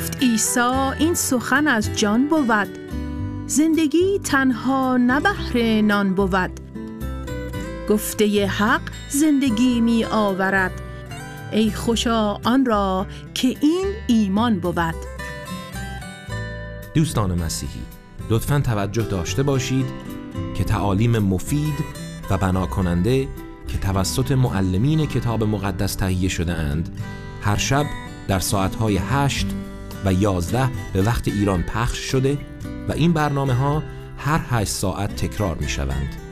گفت عیسی این سخن از جان بود، زندگی تنها نه بهر نان بود. گفته حق زندگی می آورد، ای خوشا آن را که این ایمان بود. دوستان مسیحی، لطفاً توجه داشته باشید که تعالیم مفید و بنا کننده که توسط معلمین کتاب مقدس تهیه شده اند هر شب در ساعتهای 8 و 11 به وقت ایران پخش شده و این برنامه ها هر 8 ساعت تکرار می شوند.